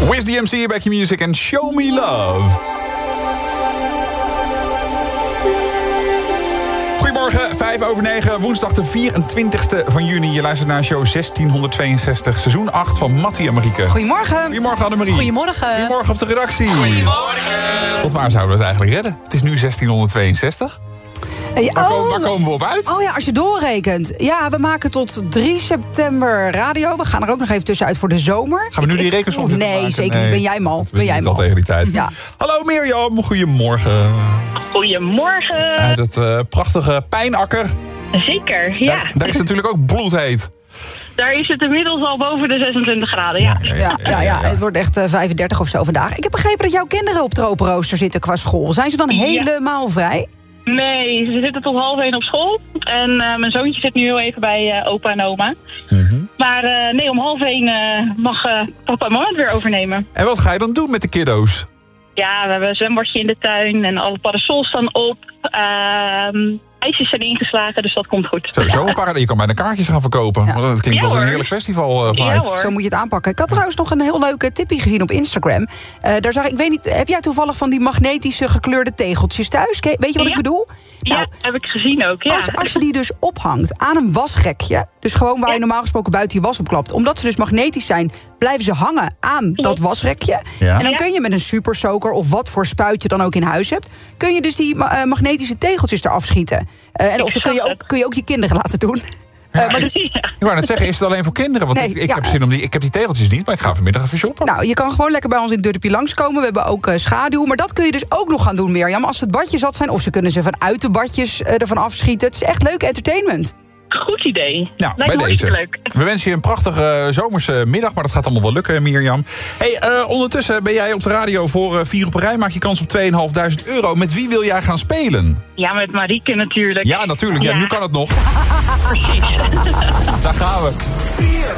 Wiz DMC, Back Your Music en Show Me Love. Goedemorgen, 5:05, woensdag de 24e van juni. Je luistert naar show 1662, seizoen 8 van Mattie en Marieke. Goedemorgen. Goedemorgen, Annemarie. Goedemorgen. Goedemorgen op de redactie. Goedemorgen. Tot waar zouden we het eigenlijk redden? Het is nu 1662. Waar komen we op uit? Oh ja, als je doorrekent. Ja, we maken tot 3 september radio. We gaan er ook nog even tussenuit voor de zomer. Gaan we nu die rekensom maken? Nee, zeker niet. Ben jij mal. Ben jij mal tegen die tijd. Ja. Hallo Mirjam, goedemorgen. Goedemorgen. Uit het prachtige Pijnakker. Zeker, ja. Daar is natuurlijk ook bloedheet. Daar is het inmiddels al boven de 26 graden, ja. Ja, het wordt echt 35 of zo vandaag. Ik heb begrepen dat jouw kinderen op tropenrooster zitten qua school. Zijn ze dan helemaal vrij? Nee, ze zitten tot 12:30 op school. En mijn zoontje zit nu heel even bij opa en oma. Maar nee, om 12:30 mag papa en mama het weer overnemen. En wat ga je dan doen met de kiddo's? Ja, we hebben een zwembadje in de tuin en alle parasols staan op. IJsjes zijn ingeslagen, dus dat komt goed. Zo een paar, je kan bijna kaartjes gaan verkopen. Ja. Dat klinkt als een heerlijk festival. Ja, hoor. Zo moet je het aanpakken. Ik had trouwens nog een heel leuke tipje gezien op Instagram. Daar zag ik weet niet, heb jij toevallig van die magnetische gekleurde tegeltjes thuis? Weet je wat ik bedoel? Ja, Nou, heb ik gezien ook, ja. Als je die dus ophangt aan een wasrekje, dus gewoon waar je normaal gesproken buiten je was opklapt, omdat ze dus magnetisch zijn, blijven ze hangen aan dat wasrekje. Ja. En dan kun je met een supersoaker of wat voor spuit je dan ook in huis hebt, kun je dus die magnetische tegeltjes eraf schieten. Of dat kun je ook je kinderen laten doen. Maar dus, Ik wou net zeggen, is het alleen voor kinderen? Want Nee, ik heb zin om ik heb die tegeltjes niet, maar ik ga vanmiddag even shoppen. nou, je kan gewoon lekker bij ons in het dorpje langskomen. We hebben ook schaduw. Maar dat kun je dus ook nog gaan doen, Mirjam. Als het badje zat zijn, of ze kunnen ze vanuit de badjes ervan afschieten. Het is echt leuk entertainment. Goed idee. Nou, Lijkt me bij deze. leuk. We wensen je een prachtige zomerse middag, maar dat gaat allemaal wel lukken, Mirjam. Hey, ondertussen ben jij op de radio voor 4 op een rij. Maak je kans op €2.500. Met wie wil jij gaan spelen? Ja, met Marieke natuurlijk. Ja, natuurlijk. Ja, nu kan het nog. Precies. Daar gaan we.